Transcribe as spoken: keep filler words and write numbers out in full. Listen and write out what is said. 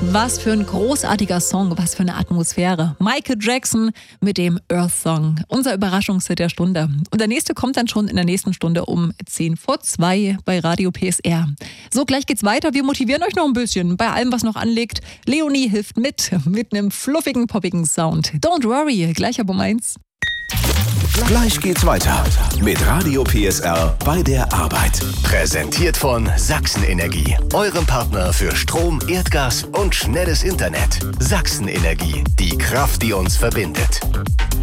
Was für ein großartiger Song, was für eine Atmosphäre. Michael Jackson mit dem Earth Song, unser Überraschungshit der Stunde. Und der nächste kommt dann schon in der nächsten Stunde um zehn vor zwei bei Radio P S R. So, gleich geht's weiter. Wir motivieren euch noch ein bisschen bei allem, was noch anliegt. Leonie hilft mit, mit einem fluffigen, poppigen Sound. Don't worry, gleich ab um eins. Gleich geht's weiter mit Radio P S R bei der Arbeit. Präsentiert von Sachsen Energie, eurem Partner für Strom, Erdgas und schnelles Internet. Sachsen Energie, die Kraft, die uns verbindet.